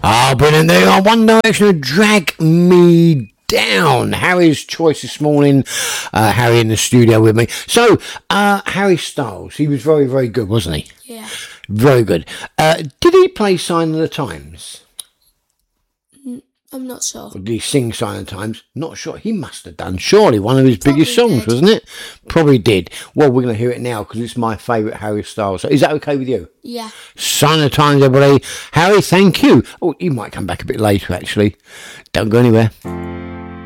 Brilliant. There are One Direction with Drag Me Down. Harry's choice this morning. Harry in the studio with me. So, Harry Styles, he was very, very good, wasn't he? Yeah. Very good. Did he play Sign of the Times? I'm not sure. Or did he sing Sign of the Times? Not sure. He must have done. Surely one of his biggest songs, did. wasn't it? Probably did. Well, we're going to hear it now because it's my favourite Harry Styles. So is that okay with you? Yeah. Sign of the Times, everybody. Harry, thank you. Oh, you might come back a bit later, actually. Don't go anywhere.